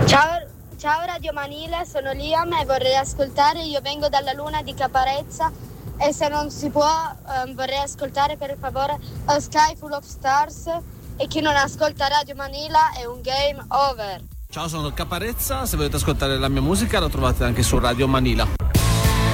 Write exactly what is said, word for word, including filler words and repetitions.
Ciao, ciao Radio Manila, sono Liam e vorrei ascoltare Io vengo dalla luna di Caparezza, e se non si può um, vorrei ascoltare per favore A Sky Full of Stars, e chi non ascolta Radio Manila è un game over. Ciao, sono Caparezza, se volete ascoltare la mia musica la trovate anche su Radio Manila.